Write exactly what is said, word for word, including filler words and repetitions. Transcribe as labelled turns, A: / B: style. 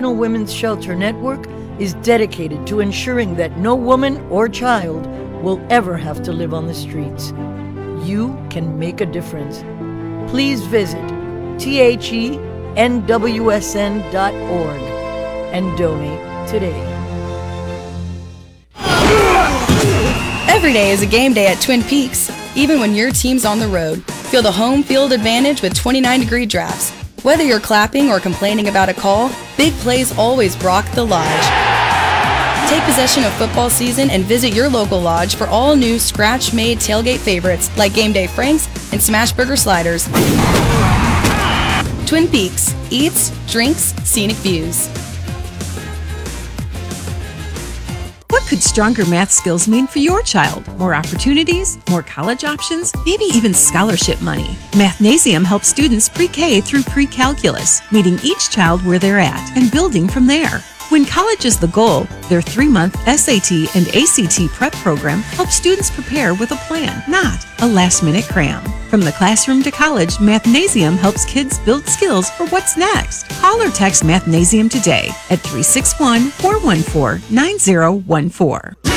A: National Women's Shelter Network is dedicated to ensuring that no woman or child will ever have to live on the streets. You can make a difference. Please visit T H E N W S N dot org and donate today.
B: Every day is a game day at Twin Peaks, even when your team's on the road. Feel the home field advantage with twenty-nine degree drafts. Whether you're clapping or complaining about a call, big plays always rock the lodge. Take possession of football season and visit your local lodge for all new scratch-made tailgate favorites like Game Day Franks and Smashburger Sliders. Twin Peaks, eats, drinks, scenic views.
C: What could stronger math skills mean for your child? More opportunities, more college options, maybe even scholarship money. Mathnasium helps students pre-K through pre-calculus, meeting each child where they're at and building from there. When college is the goal, their three-month S A T and A C T prep program helps students prepare with a plan, not a last-minute cram. From the classroom to college, Mathnasium helps kids build skills for what's next. Call or text Mathnasium today at three six one, four one four, nine zero one four.